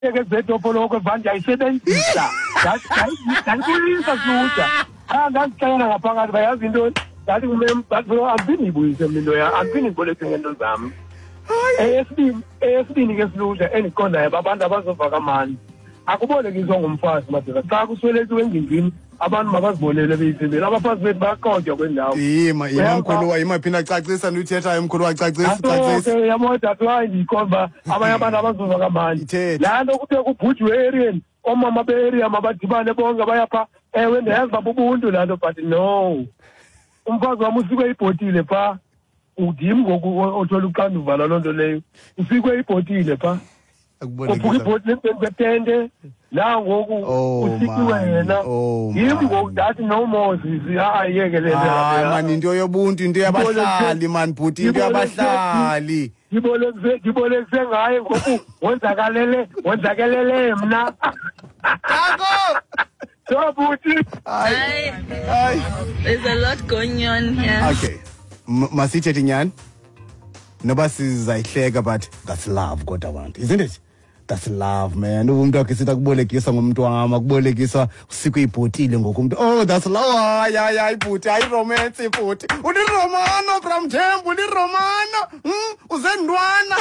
ke zetopoloko vanje ayisebenzisa ngiyisa Sluja ngangicela ngaphakathi bayazi into ngathi kumem ampini ibuyise into ya ampini iboleke ngento zami esibini ke Sluja endiqondayo abantu abazovaka amani akubolekiswa ngumfazi madoda xa kuswelekiwe engingini abantu mabazibolele beyisebenzela abafazi bethu bayaqotywa kwendawo mkhulu wayimaphinda acacisa ndithethayo mkhulu wacacisa yamoda hayi ndiyikhomba abanye abantu abazovaka amani laa nto kuthe kubhujwe eriyeni omama be-area mabadibane bonke bayapha ewe ndiyazi babubuntu laa nto but no umfazi wam usikwe ibhotile phaa udim ngoku othola uxanduva loo nto leyo usikwe ibhotile phaa kuphuka ibhotile kwetende nangoku usikiwe yena yimi ngoku ndathi no more sisi mani into yobuntu into yabahlali mani bhuti into yabahlali ngibolekise ngaye ngoku wonzakelele mna so bhuti there's a lot going on here. Okay, masithethe nyani noba sizayihleka but that's love kodwa abantu, isn't it? That's love, man. Umuntu wakhe sithi akubolekisa ngomuntu wami, akubolekisa usikwe ibhotile ngokumuntu. Oh, that's love. Hayi ibhuti, hayi romance ibhuti. Romano from Temple, Romano. Uzendwana.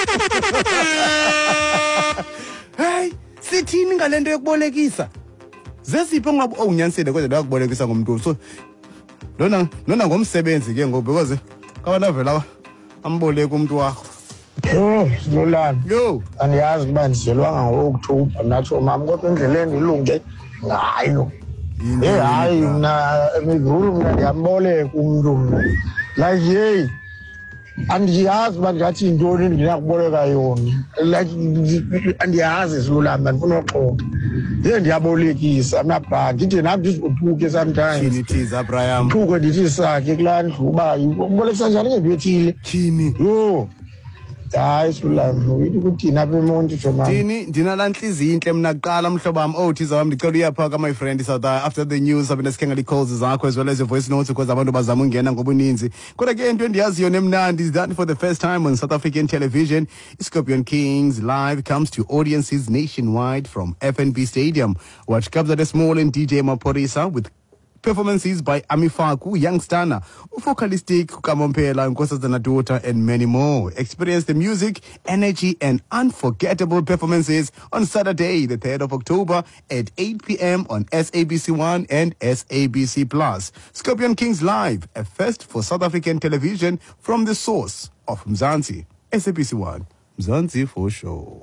Hey, sithini ngalento yokubolekisa? Zesipho ngabe unyanisile kodwa akubolekisa ngomuntu. So lona ngomsebenzi ke ngoba because kawana vela amboleka umuntu wakho. Silulana. Yo. Andiyazi ukuba ndizelwanga ngo-October natsho mama kodwa endleleni ilunge ngayo. Hayi mna emiguru mna ndiyamboleka umntu mna. Like hey andiyazi uba ndingathi yintoni ndinakuboleka yona. Like andiyazi Silulana ndifuna uxoxa. Ndiyabolekisa mna bra ndithi nam ndizothuke sometimes. Thini thiza Abraham? Thuke ndithi sakhe kulaa ndlu uba ubolekisa njani ngento ethile. Thini? Yo. Hayi Silulana ukuthina apha eMonti Jomama. Thini ndinala nhliziyo inhle mna kuqala mhlobo wami thiza wami ndicela uyaphaka my friend South after the news sabe nesikhenga calls zakho as well as your voice notes because abantu bazama ungena ngobuninzi kodwa ke into endiyaziyo nemnandi is that for the first time on South African television Scorpion Kings live comes to audiences nationwide from FNB Stadium. Watch Kabza De Small and DJ Maphorisa with performances by Amifaku, Youngstana, Vocalistic, Kamompela, Nkosazana Daughter, and many more. Experience the music, energy, and unforgettable performances on Saturday, the 3rd of October at 8 p.m. on SABC1 and SABC Plus. Scorpion Kings Live, a first for South African television from the source of Mzansi. SABC1, Mzansi for sure.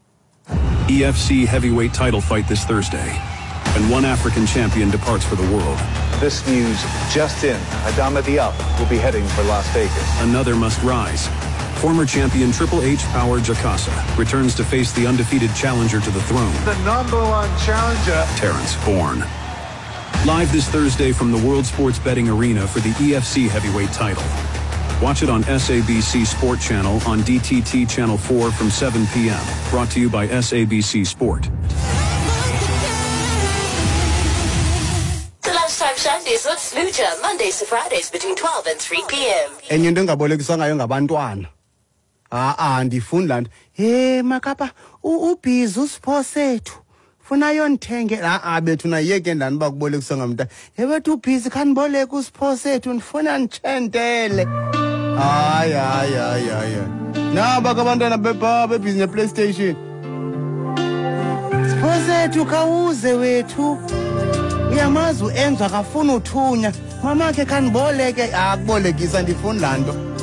EFC heavyweight title fight this Thursday. And one African champion departs for the world. This news just in. Adama Diop will be heading for Las Vegas. Another must rise. Former champion Triple H Power Jakasa returns to face the undefeated challenger to the throne. The #1 challenger, Terrence Bourne. Live this Thursday from the World Sports Betting Arena for the EFC heavyweight title. Watch it on SABC Sport Channel on DTT Channel 4 from 7 p.m. Brought to you by SABC Sport. Sundays with Sluja, Mondays to Fridays between 12 and 3 p.m. Enye into engabolekiswa ngayo ngabantwana. Andifuni laa nto. Hey makapa ubhizi usipho sethu. Funa yonithenge bethu nayeke ndani uba kubolekiswa ngamntana. Bethu ubhizi khaniboleka usipho sethu ndifuna nditshentele. Hayi. Naba kabantwana bebhizi ne-PlayStation. Sipho sethu khawuze wethu. Uyamazi uenza akafuna uthunya mama ke khaniboleke akubolekisa ndifuna laa nto